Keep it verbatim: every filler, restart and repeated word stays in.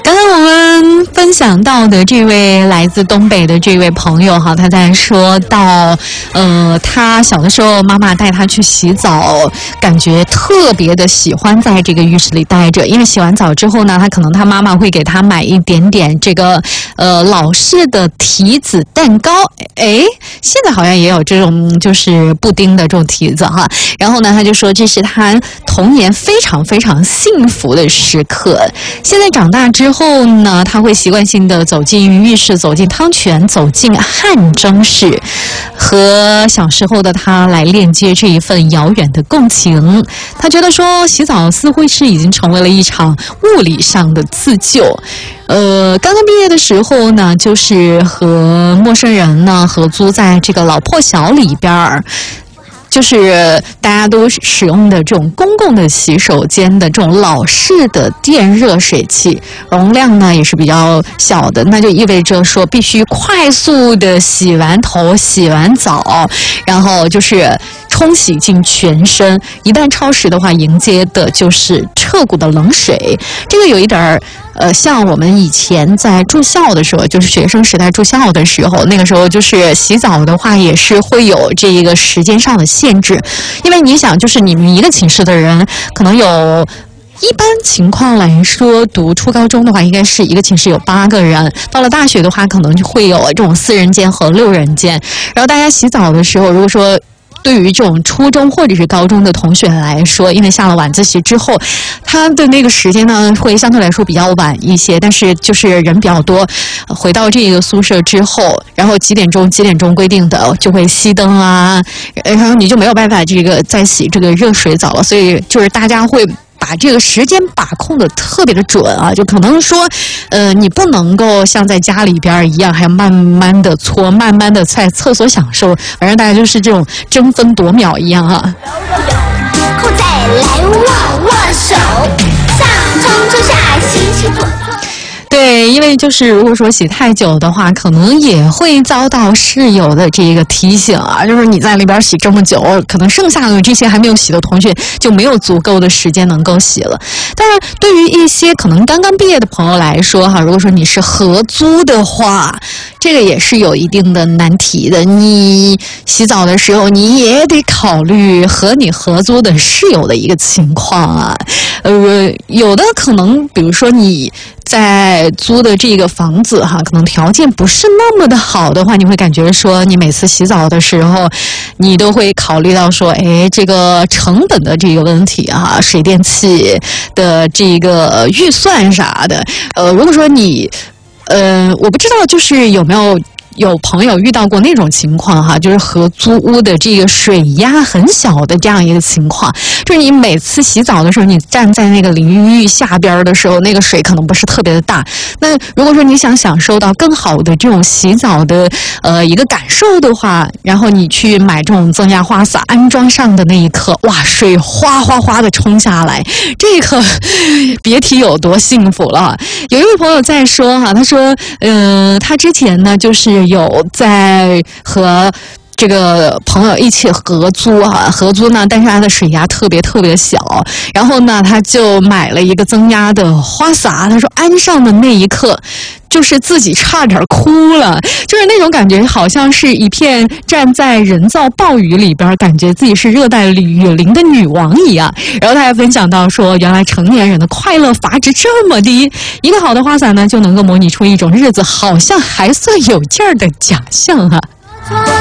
刚刚我们分享到的这位来自东北的这位朋友哈，他在说到，呃，他小的时候妈妈带他去洗澡，感觉特别的喜欢在这个浴室里待着，因为洗完澡之后呢，他可能他妈妈会给他买一点点这个呃老式的提子蛋糕，哎，现在好像也有这种就是布丁的这种提子哈，然后呢，他就说这是他童年非常非常幸福的时刻。现在长大之后呢，他会习惯性的走进浴室，走进汤泉，走进汗蒸室，和小时候的他来链接这一份遥远的共情。他觉得说洗澡似乎是已经成为了一场物理上的自救。呃，刚刚毕业的时候呢，就是和陌生人呢合租在这个老破小里边儿。就是大家都使用的这种公共的洗手间的这种老式的电热水器，容量呢也是比较小的，那就意味着说必须快速的洗完头、洗完澡，然后就是冲洗净全身。一旦超时的话，迎接的就是彻骨的冷水。这个有一点儿。呃，像我们以前在住校的时候，就是学生时代住校的时候，那个时候就是洗澡的话，也是会有这个时间上的限制，因为你想，就是你们一个寝室的人，可能有。一般情况来说，读初高中的话，应该是一个寝室有八个人。到了大学的话，可能就会有这种四人间和六人间。然后大家洗澡的时候，如果说对于这种初中或者是高中的同学来说，因为下了晚自习之后，他的那个时间呢会相对来说比较晚一些，但是就是人比较多，回到这个宿舍之后，然后几点钟几点钟规定的就会熄灯啊，然后你就没有办法这个再洗这个热水澡了，所以就是大家会把这个时间把控的特别的准啊，就可能说，呃，你不能够像在家里边一样，还要慢慢的搓，慢慢的在厕所享受，反正大家就是这种争分夺秒一样啊。 后再来握握手，上冲冲下洗洗左左。 对，因为就是如果说洗太久的话，可能也会遭到室友的这个提醒啊，就是你在里边洗这么久，可能剩下的这些还没有洗的同学就没有足够的时间能够洗了。但是对于一些可能刚刚毕业的朋友来说哈，如果说你是合租的话，这个也是有一定的难题的。你洗澡的时候，你也得考虑和你合租的室友的一个情况啊。呃，有的可能，比如说你在租的这个房子哈，可能条件不是那么的好的话，你会感觉说你每次洗澡的时候，你都会考虑到说，哎，这个成本的这个问题啊，水电气的这个预算啥的。呃，如果说你，呃，我不知道就是有没有。有朋友遇到过那种情况哈，就是合租屋的这个水压很小的这样一个情况，就是你每次洗澡的时候，你站在那个淋浴下边的时候，那个水可能不是特别的大。那如果说你想享受到更好的这种洗澡的呃一个感受的话，然后你去买这种增压花洒，安装上的那一刻，哇，水哗哗哗的冲下来，这一刻别提有多幸福了。有一位朋友在说哈，他说，嗯、呃，他之前呢就是有在和这个朋友一起合租啊，合租呢，但是他的水压特别特别小，然后呢，他就买了一个增压的花洒。他说安上的那一刻，就是自己差点哭了，就是那种感觉，好像是一片站在人造暴雨里边，感觉自己是热带雨林的女王一样。然后他还分享到说，原来成年人的快乐阀值这么低，一个好的花洒呢，就能够模拟出一种日子好像还算有劲儿的假象哈、啊。